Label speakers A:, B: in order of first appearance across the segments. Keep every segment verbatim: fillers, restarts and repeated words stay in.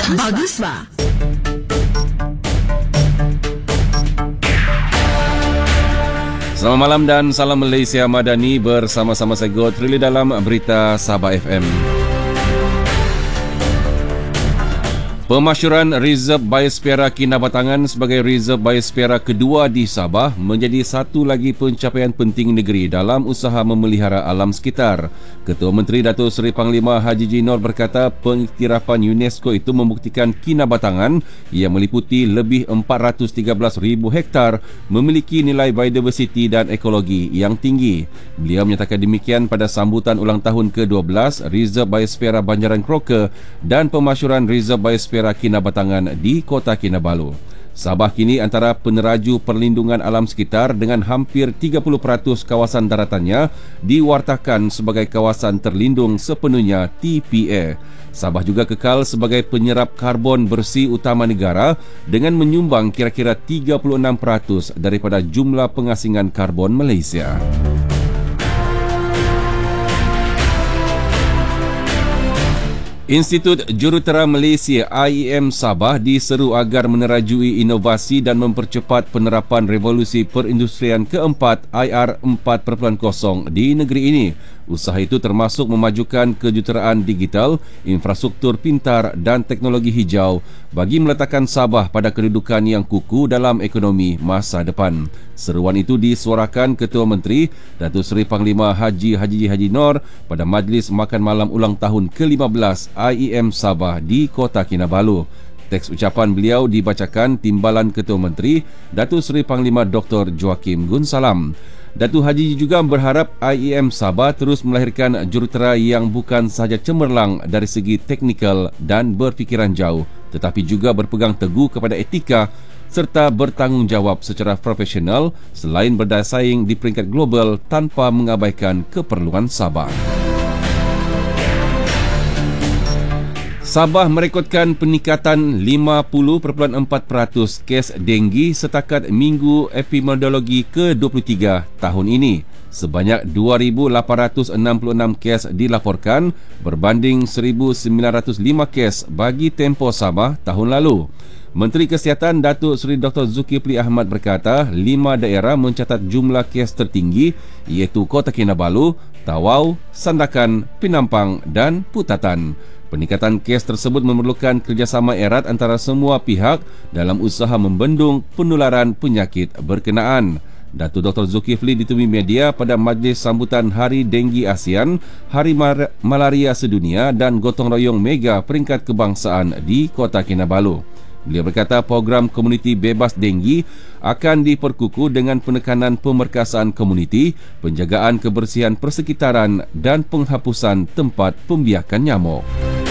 A: Bagus ba?
B: Selamat malam dan salam Malaysia Madani, bersama-sama saya Godfrey dalam Berita Sabah F M. Pemasyuran Reserve Biosfera Kinabatangan sebagai Reserve Biosfera kedua di Sabah menjadi satu lagi pencapaian penting negeri dalam usaha memelihara alam sekitar. Ketua Menteri Datuk Seri Panglima Haji Haji Nur berkata pengiktirafan UNESCO itu membuktikan Kinabatangan yang meliputi lebih empat ratus tiga belas ribu hektar memiliki nilai biodiversiti dan ekologi yang tinggi. Beliau menyatakan demikian pada sambutan ulang tahun ke dua belas Reserve Biosfera Banjaran Croker dan pemasyuran Reserve Biosfera Kinabatangan di Kota Kinabalu. Sabah kini antara peneraju perlindungan alam sekitar dengan hampir tiga puluh peratus kawasan daratannya diwartakan sebagai kawasan terlindung sepenuhnya T P A. Sabah juga kekal sebagai penyerap karbon bersih utama negara dengan menyumbang kira-kira tiga puluh enam peratus daripada jumlah pengasingan karbon Malaysia. Institut Jurutera Malaysia I E M Sabah diseru agar menerajui inovasi dan mempercepat penerapan revolusi perindustrian keempat I R empat titik kosong di negeri ini. Usaha itu termasuk memajukan kejuruteraan digital, infrastruktur pintar dan teknologi hijau bagi meletakkan Sabah pada kedudukan yang kukuh dalam ekonomi masa depan. Seruan itu disuarakan Ketua Menteri Datuk Seri Panglima Haji Haji Haji Nur pada Majlis Makan Malam ulang tahun ke lima belas I E M Sabah di Kota Kinabalu. Teks ucapan beliau dibacakan Timbalan Ketua Menteri Datuk Seri Panglima Doktor Joakim Gunsalam. Datuk Haji juga berharap I E M Sabah terus melahirkan jurutera yang bukan sahaja cemerlang dari segi teknikal dan berfikiran jauh, tetapi juga berpegang teguh kepada etika serta bertanggungjawab secara profesional selain berdaya saing di peringkat global tanpa mengabaikan keperluan Sabah. Sabah merekodkan peningkatan lima puluh perpuluhan empat peratus kes denggi setakat Minggu Epidemiologi ke dua puluh tiga tahun ini. Sebanyak dua ribu lapan ratus enam puluh enam kes dilaporkan berbanding seribu sembilan ratus lima kes bagi tempoh sama tahun lalu. Menteri Kesihatan Datuk Seri Doktor Zulkifli Ahmad berkata lima daerah mencatat jumlah kes tertinggi iaitu Kota Kinabalu, Tawau, Sandakan, Penampang dan Putatan. Peningkatan kes tersebut memerlukan kerjasama erat antara semua pihak dalam usaha membendung penularan penyakit berkenaan. Datuk Doktor Zulkifli ditemui media pada majlis sambutan Hari Denggi ASEAN, Hari Mar- Malaria Sedunia dan Gotong Royong Mega Peringkat Kebangsaan di Kota Kinabalu. Beliau berkata program komuniti bebas denggi akan diperkukuh dengan penekanan pemerkasaan komuniti, penjagaan kebersihan persekitaran dan penghapusan tempat pembiakan nyamuk.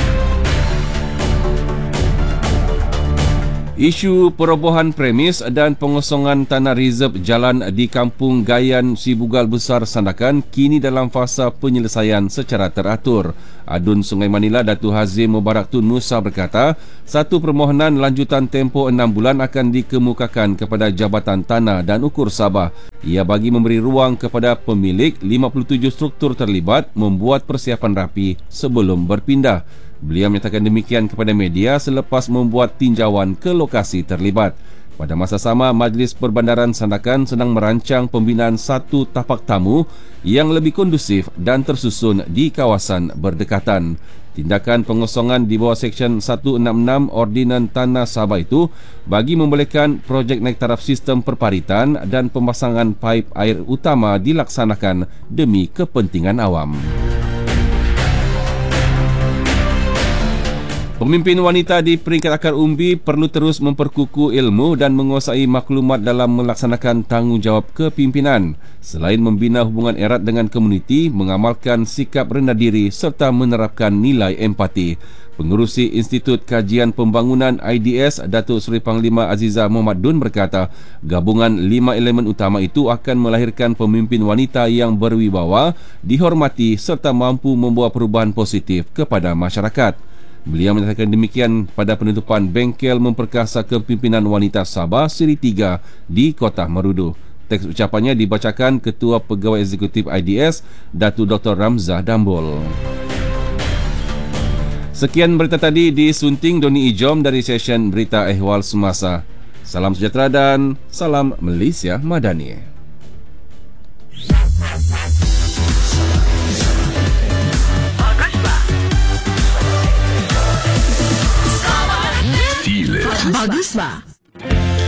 B: Isu perobohan premis dan pengosongan tanah reserve jalan di Kampung Gayan Sibugal Besar Sandakan kini dalam fasa penyelesaian secara teratur. Adun Sungai Manila Datuk Hazim Mubarak Tun Musa berkata, satu permohonan lanjutan tempoh enam bulan akan dikemukakan kepada Jabatan Tanah dan Ukur Sabah. Ia bagi memberi ruang kepada pemilik lima puluh tujuh struktur terlibat membuat persiapan rapi sebelum berpindah. Beliau menyatakan demikian kepada media selepas membuat tinjauan ke lokasi terlibat. Pada masa sama, Majlis Perbandaran Sandakan sedang merancang pembinaan satu tapak tamu yang lebih kondusif dan tersusun di kawasan berdekatan. Tindakan pengosongan di bawah Seksyen seratus enam puluh enam Ordinan Tanah Sabah itu bagi membolehkan projek naik taraf sistem perparitan dan pemasangan paip air utama dilaksanakan demi kepentingan awam. Pemimpin wanita di peringkat akar umbi perlu terus memperkukuh ilmu dan menguasai maklumat dalam melaksanakan tanggungjawab kepimpinan. Selain membina hubungan erat dengan komuniti, mengamalkan sikap rendah diri serta menerapkan nilai empati. Pengerusi Institut Kajian Pembangunan I D S, Datuk Seri Panglima Aziza Muhammad Dun berkata, gabungan lima elemen utama itu akan melahirkan pemimpin wanita yang berwibawa, dihormati serta mampu membawa perubahan positif kepada masyarakat. Beliau menyatakan demikian pada penutupan Bengkel Memperkasa Kepimpinan Wanita Sabah Seri tiga di Kota Marudu. Teks ucapannya dibacakan Ketua Pegawai Eksekutif I D S, Datuk Doktor Ramzah Dambul. Sekian berita tadi disunting Doni Ijom dari session Berita Ehwal Semasa. Salam sejahtera dan salam Malaysia Madani.
A: Bagus ba?